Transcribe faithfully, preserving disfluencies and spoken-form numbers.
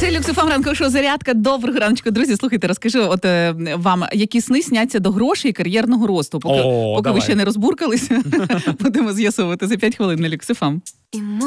Це Люксофам ранкового шоу «Зарядка». Доброго раночку, друзі. Слухайте, розкажу от е, вам, які сни сняться до грошей і кар'єрного росту. Поки, О, поки ви давай. ще не розбуркалися, будемо з'ясовувати за п'ять хвилин на Люксофам.